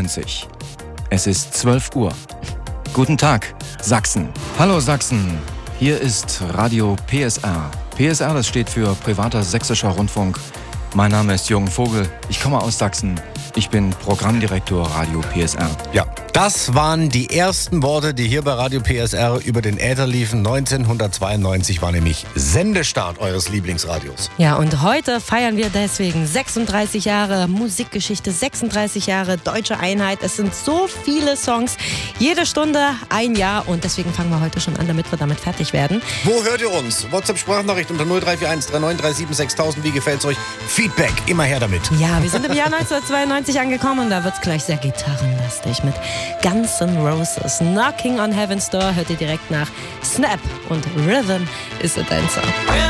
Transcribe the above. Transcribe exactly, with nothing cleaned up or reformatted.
neunzig. Es ist zwölf Uhr. Guten Tag, Sachsen. Hallo Sachsen, hier ist Radio P S R. P S R, das steht für Privater Sächsischer Rundfunk. Mein Name ist Jürgen Vogel, ich komme aus Sachsen. Ich bin Programmdirektor Radio P S R. Ja, das waren die ersten Worte, die hier bei Radio P S R über den Äther liefen. neunzehnhundertzweiundneunzig war nämlich Sendestart eures Lieblingsradios. Ja, und heute feiern wir deswegen sechsunddreißig Jahre Musikgeschichte, sechsunddreißig Jahre Deutsche Einheit. Es sind so viele Songs, jede Stunde ein Jahr und deswegen fangen wir heute schon an, damit wir damit fertig werden. Wo hört ihr uns? WhatsApp-Sprachnachricht unter null drei vier eins drei neun drei sieben sechstausend. Wie gefällt's euch? Feedback, immer her damit. Ja, wir sind im Jahr neunzehnhundertzweiundneunzig angekommen und da wird's gleich sehr gitarrenlastig mit Guns N' Roses. Knocking on Heaven's Door hört ihr direkt nach. Snap und Rhythm is a Dancer.